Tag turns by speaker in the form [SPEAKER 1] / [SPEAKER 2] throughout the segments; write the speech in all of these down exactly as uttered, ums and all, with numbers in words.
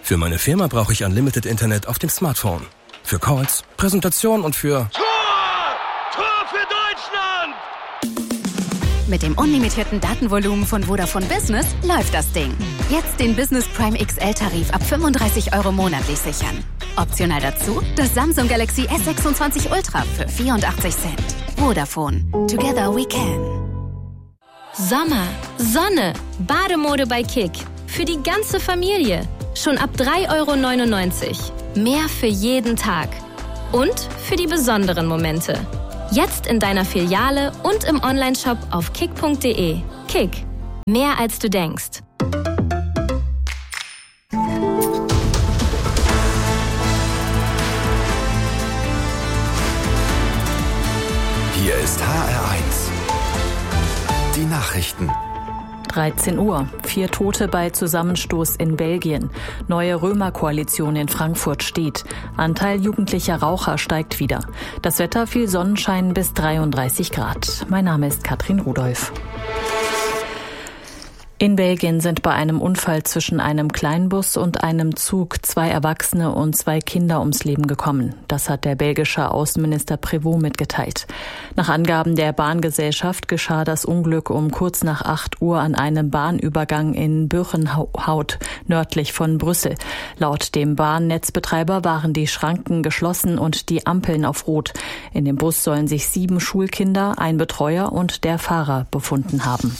[SPEAKER 1] Für meine Firma brauche ich Unlimited Internet auf dem Smartphone. Für Calls, Präsentationen und für...
[SPEAKER 2] Tor! Tor für Deutschland!
[SPEAKER 3] Mit dem unlimitierten Datenvolumen von Vodafone Business läuft das Ding. Jetzt den Business Prime X L-Tarif ab fünfunddreißig Euro monatlich sichern. Optional dazu das Samsung Galaxy S sechsundzwanzig Ultra für vierundachtzig Cent. Vodafone. Together we can.
[SPEAKER 4] Sommer, Sonne, Bademode bei Kick. Für die ganze Familie. Schon ab drei Euro neunundneunzig. Mehr für jeden Tag. Und für die besonderen Momente. Jetzt in deiner Filiale und im Onlineshop auf kick punkt de. Kick. Mehr als du denkst.
[SPEAKER 5] Hier ist H R eins. Die Nachrichten.
[SPEAKER 6] dreizehn Uhr. Vier Tote bei Zusammenstoß in Belgien. Neue Römerkoalition in Frankfurt steht. Anteil jugendlicher Raucher steigt wieder. Das Wetter viel Sonnenschein bis dreiunddreißig Grad. Mein Name ist Katrin Rudolph. In Belgien sind bei einem Unfall zwischen einem Kleinbus und einem Zug zwei Erwachsene und zwei Kinder ums Leben gekommen. Das hat der belgische Außenminister Prévost mitgeteilt. Nach Angaben der Bahngesellschaft geschah das Unglück um kurz nach acht Uhr an einem Bahnübergang in Buchenhout, nördlich von Brüssel. Laut dem Bahnnetzbetreiber waren die Schranken geschlossen und die Ampeln auf Rot. In dem Bus sollen sich sieben Schulkinder, ein Betreuer und der Fahrer befunden haben.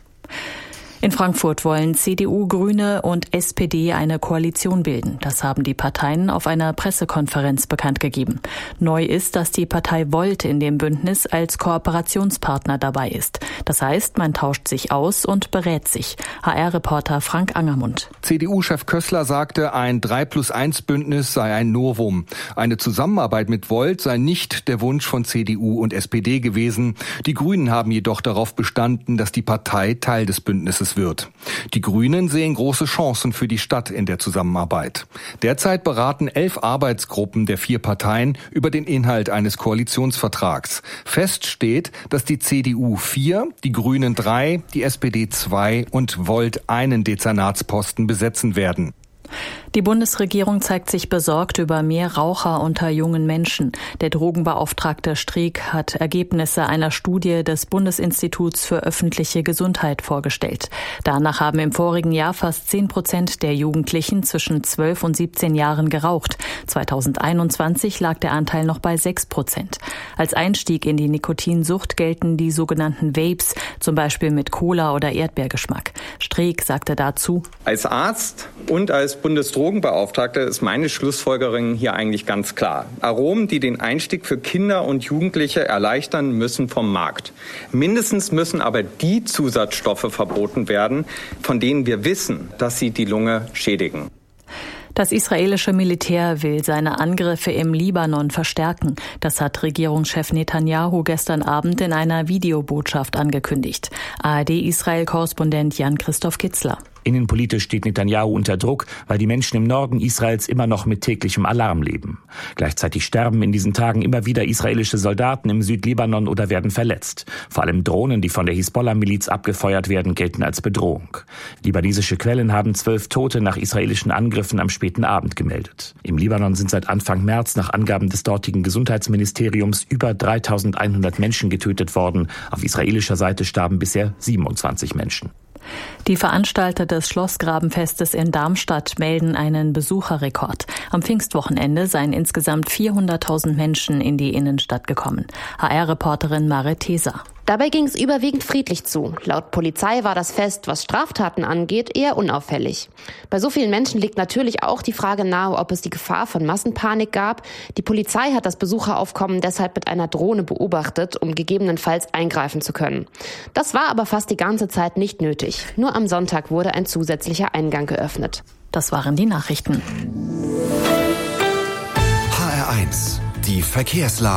[SPEAKER 6] In Frankfurt wollen C D U, Grüne und S P D eine Koalition bilden. Das haben die Parteien auf einer Pressekonferenz bekannt gegeben. Neu ist, dass die Partei Volt in dem Bündnis als Kooperationspartner dabei ist. Das heißt, man tauscht sich aus und berät sich. H R-Reporter Frank Angermund.
[SPEAKER 7] C D U-Chef Kössler sagte, ein drei plus eins Bündnis sei ein Novum. Eine Zusammenarbeit mit Volt sei nicht der Wunsch von C D U und S P D gewesen. Die Grünen haben jedoch darauf bestanden, dass die Partei Teil des Bündnisses wird. Die Grünen sehen große Chancen für die Stadt in der Zusammenarbeit. Derzeit beraten elf Arbeitsgruppen der vier Parteien über den Inhalt eines Koalitionsvertrags. Fest steht, dass die C D U vier, die Grünen drei, die S P D zwei und Volt einen Dezernatsposten besetzen werden.
[SPEAKER 6] Die Bundesregierung zeigt sich besorgt über mehr Raucher unter jungen Menschen. Der Drogenbeauftragte Streeck hat Ergebnisse einer Studie des Bundesinstituts für öffentliche Gesundheit vorgestellt. Danach haben im vorigen Jahr fast zehn Prozent der Jugendlichen zwischen zwölf und siebzehn Jahren geraucht. zweitausendeinundzwanzig lag der Anteil noch bei sechs Prozent. Als Einstieg in die Nikotinsucht gelten die sogenannten Vapes, zum Beispiel mit Cola oder Erdbeergeschmack. Streeck sagte dazu:
[SPEAKER 8] Als Arzt und als Bundesdrogenbeauftragter ist meine Schlussfolgerung hier eigentlich ganz klar. Aromen, die den Einstieg für Kinder und Jugendliche erleichtern, müssen vom Markt. Mindestens müssen aber die Zusatzstoffe verboten werden, von denen wir wissen, dass sie die Lunge schädigen.
[SPEAKER 6] Das israelische Militär will seine Angriffe im Libanon verstärken. Das hat Regierungschef Netanyahu gestern Abend in einer Videobotschaft angekündigt. A R D-Israel-Korrespondent Jan-Christoph Kitzler.
[SPEAKER 9] Innenpolitisch steht Netanyahu unter Druck, weil die Menschen im Norden Israels immer noch mit täglichem Alarm leben. Gleichzeitig sterben in diesen Tagen immer wieder israelische Soldaten im Südlibanon oder werden verletzt. Vor allem Drohnen, die von der Hisbollah-Miliz abgefeuert werden, gelten als Bedrohung. Libanesische Quellen haben zwölf Tote nach israelischen Angriffen am späten Abend gemeldet. Im Libanon sind seit Anfang März nach Angaben des dortigen Gesundheitsministeriums über dreitausendeinhundert Menschen getötet worden. Auf israelischer Seite starben bisher siebenundzwanzig Menschen.
[SPEAKER 6] Die Veranstalter des Schlossgrabenfestes in Darmstadt melden einen Besucherrekord. Am Pfingstwochenende seien insgesamt vierhunderttausend Menschen in die Innenstadt gekommen. H R-Reporterin Marit Theser.
[SPEAKER 10] Dabei ging es überwiegend friedlich zu. Laut Polizei war das Fest, was Straftaten angeht, eher unauffällig. Bei so vielen Menschen liegt natürlich auch die Frage nahe, ob es die Gefahr von Massenpanik gab. Die Polizei hat das Besucheraufkommen deshalb mit einer Drohne beobachtet, um gegebenenfalls eingreifen zu können. Das war aber fast die ganze Zeit nicht nötig. Nur am Sonntag wurde ein zusätzlicher Eingang geöffnet.
[SPEAKER 6] Das waren die Nachrichten.
[SPEAKER 5] H R eins, die Verkehrslage.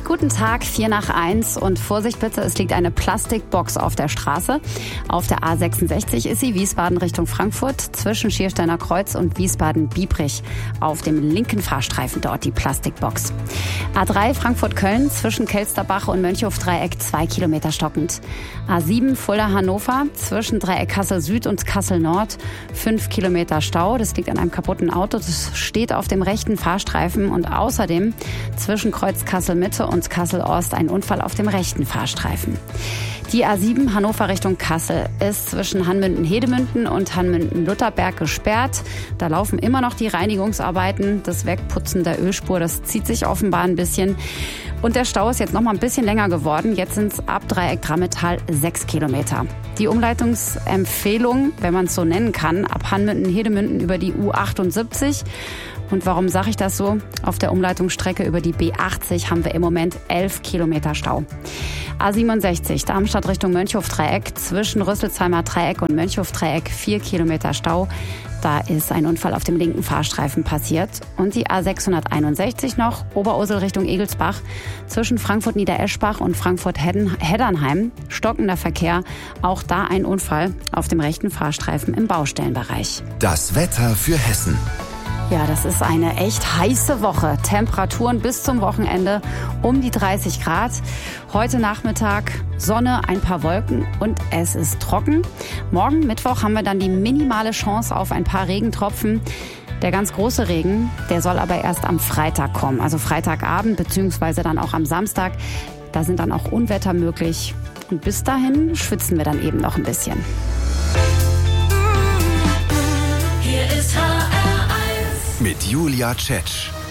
[SPEAKER 11] Guten Tag, vier nach eins und Vorsicht bitte, es liegt eine Plastikbox auf der Straße. Auf der A sechsundsechzig ist sie, Wiesbaden Richtung Frankfurt, zwischen Schiersteiner Kreuz und Wiesbaden-Biebrich. Auf dem linken Fahrstreifen dort die Plastikbox. A drei Frankfurt-Köln, zwischen Kelsterbach und Mönchhof-Dreieck, zwei Kilometer stockend. A sieben Fulda-Hannover, zwischen Dreieck Kassel-Süd und Kassel-Nord, fünf Kilometer Stau. Das liegt an einem kaputten Auto, das steht auf dem rechten Fahrstreifen und außerdem zwischen Kreuz Kassel-Mitte und Kassel-Ost ein Unfall auf dem rechten Fahrstreifen. Die A sieben Hannover Richtung Kassel ist zwischen Hanmünden-Hedemünden und Hanmünden-Lutherberg gesperrt. Da laufen immer noch die Reinigungsarbeiten. Das Wegputzen der Ölspur, das zieht sich offenbar ein bisschen. Und der Stau ist jetzt noch mal ein bisschen länger geworden. Jetzt sind es ab Dreieck Drammetal sechs Kilometer. Die Umleitungsempfehlung, wenn man es so nennen kann, ab Hanmünden-Hedemünden über die U achtundsiebzig. Und warum sage ich das so? Auf der Umleitungsstrecke über die B achtzig haben wir im Moment elf Kilometer Stau. A siebenundsechzig, Darmstadt Richtung Mönchhof-Dreieck, zwischen Rüsselsheimer Dreieck und Mönchhof-Dreieck vier Kilometer Stau. Da ist ein Unfall auf dem linken Fahrstreifen passiert. Und die A sechshunderteinundsechzig noch, Oberursel Richtung Egelsbach, zwischen Frankfurt-Niedereschbach und Frankfurt-Heddernheim, stockender Verkehr. Auch da ein Unfall auf dem rechten Fahrstreifen im Baustellenbereich.
[SPEAKER 5] Das Wetter für Hessen.
[SPEAKER 11] Ja, das ist eine echt heiße Woche. Temperaturen bis zum Wochenende um die dreißig Grad. Heute Nachmittag Sonne, ein paar Wolken und es ist trocken. Morgen Mittwoch haben wir dann die minimale Chance auf ein paar Regentropfen. Der ganz große Regen, der soll aber erst am Freitag kommen, also Freitagabend beziehungsweise dann auch am Samstag. Da sind dann auch Unwetter möglich. Und bis dahin schwitzen wir dann eben noch ein bisschen.
[SPEAKER 5] Hier ist H R eins mit Julia Tschetsch.